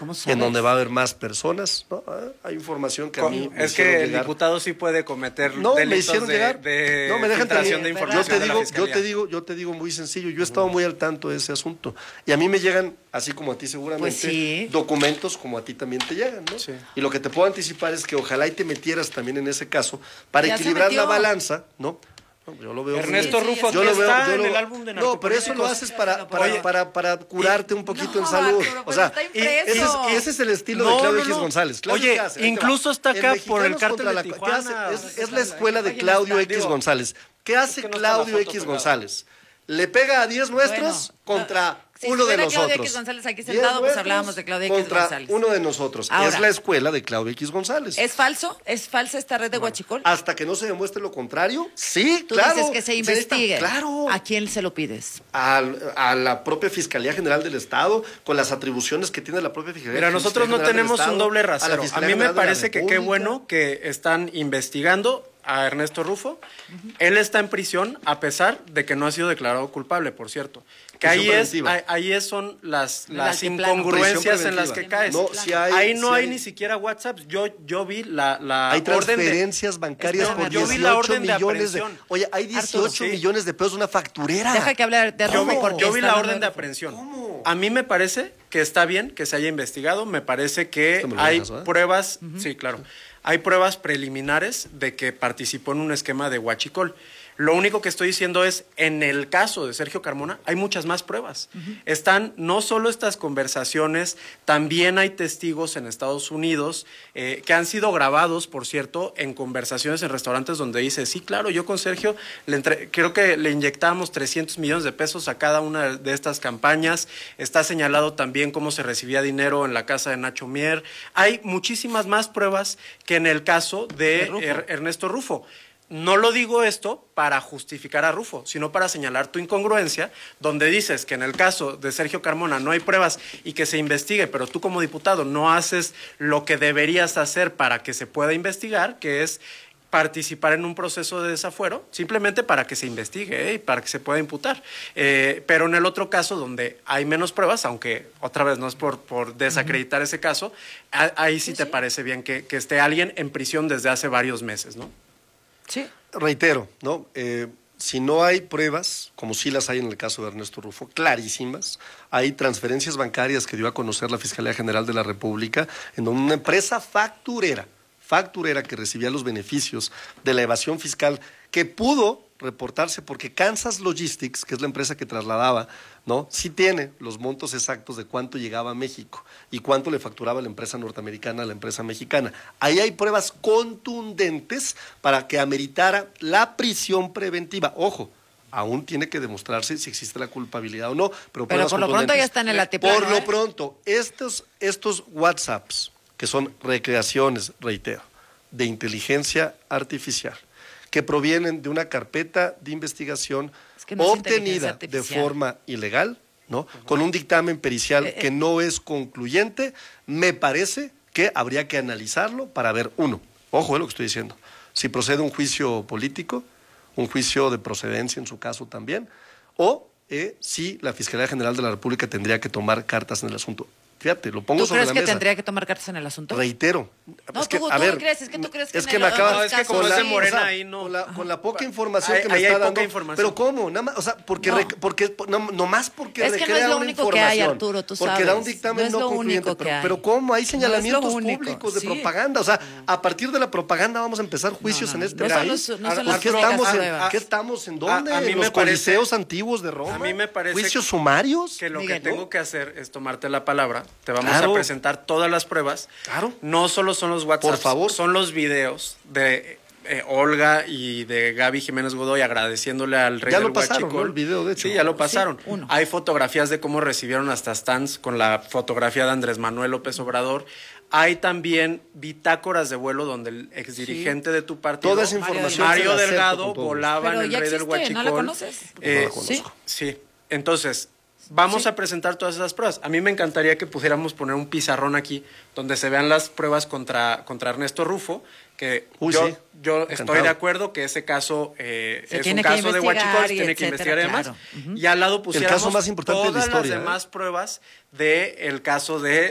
¿Cómo sabes? En donde va a haber más personas, ¿no? Hay información que a mí me Es que hicieron el llegar. diputado sí puede cometer No, me delitos hicieron llegar. de No, me dejan filtración de terminar. información de la Fiscalía. Yo te digo muy sencillo. Yo he estado muy al tanto de ese asunto. Y a mí me llegan, así como a ti seguramente, Pues sí. documentos como a ti también te llegan, ¿no? Sí. Y lo que te puedo anticipar es que ojalá y te metieras también en ese caso para Ya se equilibrar metió. la balanza, ¿no? No, yo lo veo Ernesto muy bien. Rufo, Yo lo veo, está yo en lo- el álbum de No, pero eso lo narcopolíticos. haces para curarte un poquito No, en salud. Arturo, O pero sea, está impreso. ese es el estilo de No, Claudio no, X no. González. Claudio, Oye, ¿qué hace? Ahí te incluso va. está En acá por el Mexicanos cártel contra de la- ¿qué Tijuana. hace? Es la escuela de Claudio X Digo, González. ¿Qué hace que no está Claudio la foto X pegada. González? Le pega a 10 nuestros Bueno, contra si uno de estuviera nosotros. Claudio X González aquí 10 sentado, pues nuestros hablábamos de Claudio X contra González. uno de nosotros. Ahora, es la escuela de Claudio X González. ¿Es falso? ¿Es falsa esta red de huachicol? Hasta que no se demuestre lo contrario, sí, Tú claro. dices que se investigue. Claro. ¿A quién se lo pides? A la propia Fiscalía General del Estado, con las atribuciones que tiene la propia Fiscalía Mira, nosotros no General del tenemos Estado, un doble a la rasero. A Fiscalía mí me General de la parece que qué República. bueno que están investigando a Ernesto Rufo. Él está en prisión a pesar de que no ha sido declarado culpable, por cierto. Que Prisión preventiva. son las altiplano. incongruencias Prisión en las que caes. No, sí ahí no sí hay ni siquiera WhatsApp. Yo vi la Hay orden de... transferencias bancarias Espérame, por yo 18 vi la orden de millones de... aprehensión. Oye, hay 18 Arturo, sí. millones de pesos, una facturera. Deja que hable de Yo Rufo porque vi está la hablando orden de Rufo. aprehensión. ¿Cómo? A mí me parece que está bien que se haya investigado. Me parece que Esto me lo hay dejas, ¿verdad? pruebas, sí, claro. Hay pruebas preliminares de que participó en un esquema de huachicol. Lo único que estoy diciendo es, en el caso de Sergio Carmona, hay muchas más pruebas. Están no solo estas conversaciones, también hay testigos en Estados Unidos que han sido grabados, por cierto, en conversaciones en restaurantes donde dice, sí, claro, yo con Sergio creo que le inyectábamos 300 millones de pesos a cada una de estas campañas. Está señalado también cómo se recibía dinero en la casa de Nacho Mier. Hay muchísimas más pruebas que en el caso de Ernesto Rufo. No lo digo esto para justificar a Rufo, sino para señalar tu incongruencia, donde dices que en el caso de Sergio Carmona no hay pruebas y que se investigue, pero tú como diputado no haces lo que deberías hacer para que se pueda investigar, que es participar en un proceso de desafuero, simplemente para que se investigue y para que se pueda imputar. Pero en el otro caso, donde hay menos pruebas, aunque otra vez no es por desacreditar ese caso, ahí sí te parece bien que esté alguien en prisión desde hace varios meses, ¿no? Sí. Reitero, ¿no? Si no hay pruebas, como sí las hay en el caso de Ernesto Rufo, clarísimas, hay transferencias bancarias que dio a conocer la Fiscalía General de la República, en donde una empresa facturera que recibía los beneficios de la evasión fiscal, que pudo reportarse porque Kansas Logistics, que es la empresa que trasladaba, ¿no? Sí tiene los montos exactos de cuánto llegaba a México y cuánto le facturaba la empresa norteamericana a la empresa mexicana. Ahí hay pruebas contundentes para que ameritara la prisión preventiva. Ojo, aún tiene que demostrarse si existe la culpabilidad o no, pero Pero por lo pronto ya está en el altiplano. Por lo pronto, estos WhatsApps, que son recreaciones, reitero, de inteligencia artificial, que provienen de una carpeta de investigación Es que no es obtenida inteligencia de artificial. forma ilegal, ¿no? Con un dictamen pericial que no es concluyente, me parece que habría que analizarlo para ver, uno, ojo, es lo que estoy diciendo, si procede un juicio político, un juicio de procedencia en su caso también, o si la Fiscalía General de la República tendría que tomar cartas en el asunto. Fíjate, lo pongo ¿Tú sobre crees la que mesa. tendría que tomar cartas en el asunto? Reitero. No, es que, tú a ver, crees, es que tú crees que es en que el me otro acaba, No, es que caso como es de sí. Morena, o sea, ahí no. con la poca información Ahí- que me ahí está hay poca dando. información. Pero ¿cómo? Nada más, o sea, nomás porque Es que no recrea es lo una único que hay, información, Arturo, tú porque da un sabes. dictamen No es no lo concluyente. único que hay. Pero ¿cómo? Hay señalamientos No es lo único, públicos de sí. propaganda. O sea, a partir de la propaganda vamos a empezar juicios en este no son país. los- no son ¿Por las qué únicas estamos pruebas. ¿Qué estamos en dónde? A mí ¿En me los parece- coliseos antiguos de Roma? A mí me parece ¿Juicios sumarios? que lo Miguel, que tengo que hacer es tomarte la palabra. Te vamos Claro. a presentar todas las pruebas. Claro. No solo son los WhatsApp, Por favor. son los videos de Olga y de Gaby Jiménez Godoy agradeciéndole al rey Ya del lo pasaron, huachicol. ¿no? El video, de hecho. Sí, ya lo pasaron. uno. Hay fotografías de cómo recibieron hasta stands con la fotografía de Andrés Manuel López Obrador. Hay también bitácoras de vuelo donde el exdirigente de tu partido, Toda esa información Mario se la acerco Delgado, con todo volaba Pero en el ya rey del existe, huachicol. ¿no la conoces? No la Sí. conozco. Sí, entonces vamos Sí. a presentar todas esas pruebas. A mí me encantaría que pudiéramos poner un pizarrón aquí donde se vean las pruebas contra Ernesto Rufo, que Uy, yo sí. estoy Encantado. de acuerdo que ese caso es un tiene que caso de investigar huachicol, se y tiene que etcétera, investigar y demás. claro. Ujú. Y al lado pusiéramos caso más importante de la todas historia, las demás pruebas del caso de